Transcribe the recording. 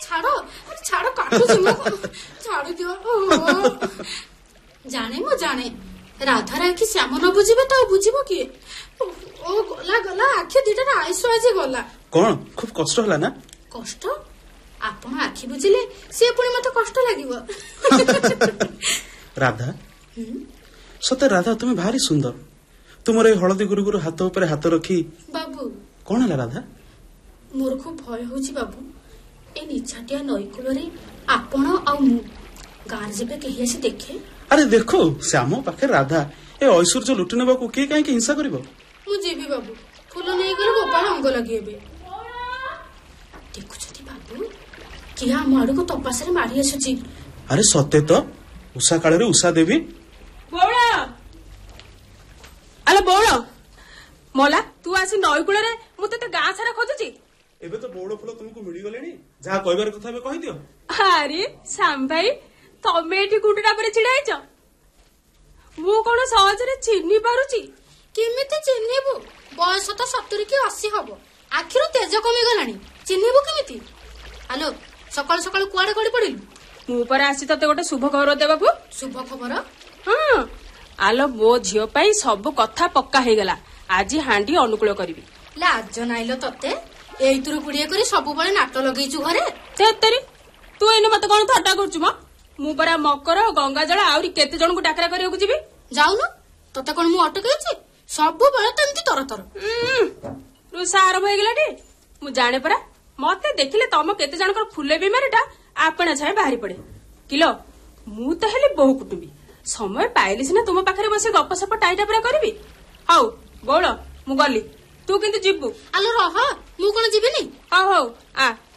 ଛାଡ ଛାଡ କାଟୁଛି ମୁଁ ଛାଡି ଦିଅ। ଜାଣେ ମୁଁ ଜାଣେ ରାଧାର ଆଖି ଶ୍ୟାମ ନ ବୁଝିବେ ତ ବୁଝିବ କିଏ? ଓ ଗଲା ଗଲା ଆଖି ଦିଟାରେ ଆଇସ ଆଜି ଗଲା। କଣ ଖୁବ କଷ୍ଟ ହେଲା ନା? କଷ୍ଟ? ଆପଣ ଆଖି ବୁଝିଲେ ସିଏ ପୁଣି ମତେ କଷ୍ଟ ଲାଗିବ। ରାଧା ସତେ ରାଧା ତୁମେ ଭାରି ସୁନ୍ଦର। ତୁମର ଏଇ ହଳଦୀ ଗୁରୁଗୁରୁ ହାତ ଉପରେ ହାତ ରଖି। ବାବୁ କଣ ହେଲା ରାଧା? ମୋର ଖୁବ ଭୟ ହଉଛି ବାବୁ। ଏ ନିଛାଟିଆ ନଈ କୂଳରେ ଆପଣ ଆଉ ମୁଁ ଗାଁରେ ଯେବେ କେହି ଆସି ଦେଖେ। ଆରେ ଦେଖ ଶ୍ୟାମ ପାଖରେ ରାଧା ଏ ଐଶ୍ୱର୍ଯ୍ୟ ଲୁଟି ନେବାକୁ କିଏ କାହିଁକି ହିଂସା କରିବ? ମୁଁ ଯିବି ବାବୁ ଫୁଲ ନେଇଗଲେ ଗୋପାଳ ଅଙ୍ଗ ଲଗେଇବେ। ଦେଖୁଛନ୍ତି ବାବୁ କିଏ ଆମ ଆଡକୁ ତପାସରେ ମାଡି ଆସୁଛି। ଆରେ ସତେ ତ ଉଷା କାଳରେ ଉଷା ଦେବୀ। ବଉଳ ଆଲୋ ବଉଳ ମଲା ତୁ ଆସି ନଈ କୂଳରେ ମୁଁ ତତେ ଗାଁ ସାରା ଖୋଜୁଛି। ଏବେ ତ ବଉଳ ଫୁଲ ତୁମକୁ ମିଳିଗଲେଣି ଯାହା କହିବାର କଥା ଏବେ କହିଦିଅ। ଆରେ ଶ୍ୟାମ ଭାଇ ତମେ ଏଠି କୁଣ୍ଡଟା ପରେ ଛିଡା ହେଇଛ। ମୁଁ କଣ ସହଜରେ ଚିହ୍ନି ପାରୁଛି? କେମିତି ଚିହ୍ନିବୁ? ବୟସ ତ 70 କି 80 ହବ। ଆଖିରୁ ତେଜ କମିଗଲାଣି ଚିହ୍ନିବୁ କେମିତି? ଆଲୋ ସକାଳୁ ସକାଳୁ କୁଆଡେ ଗଳି ପଡିଲୁ? ମୁଁ ପରେ ଆସି ତତେ ଗୋଟେ ଶୁଭ ଖବର ଦେବାକୁ। ଶୁଭ ଖବର? ହଁ ଆଲୋ ମୋ ଝିଅ ପାଇଁ ସବୁ କଥା ପକ୍କା ହେଇଗଲା। ଆଜି ହାଣ୍ଡି ଅନୁକୂଳ କରିବି। ଲାଜ ନାଇଲ ତତେ? ଏଇଥିରୁ ଗୁଡିଏ କରି ସବୁବେଳେ ନାଟ ଲଗେଇଛୁ ଘରେ। ତେରି ତୁ ଏଇନେ ମତେ କଣ ଥଟ୍ଟା କରୁଛୁ ମ? ମୁଁ ପରା ମକର ଗଙ୍ଗାଜଳ ଆହୁରି କେତେ ଜଣଙ୍କୁ ଡାକରା କରିବାକୁ ଯିବି। ଯାଉନୁ ତତେ କଣ ମୁଁ ଅଟକେଇଛି? ସବୁବେଳେ ତ ଏମିତି ତର ତର ରୁଷା ଆରମ୍ଭ ହେଇଗଲା ଟି। ମୁଁ ଜାଣେ ପରା ମତେ ଦେଖିଲେ ତମ କେତେ ଜଣଙ୍କର ଫୁଲେ ବିମାରୀଟା ଆପଣା ଛାଏ ବାହାରି ପଡେ। କିଲୋ ମୁଁ ତ ହେଲି ବୋହୁ କୁଟୁମ୍ବୀ। ସମୟ ପାଇଲି ସିନା ତୁମ ପାଖରେ ବସି ଗପସପ ଟାଇଟା ପୁରା କରିବି। ହଉ ବଉଳ ମୁଁ ଗଲି ତୁ କିନ୍ତୁ ଯିବୁ। ଆଲୋ ରହ ମୁଁ କଣ ଯିବିନି? ହଉ ହଉ ଆ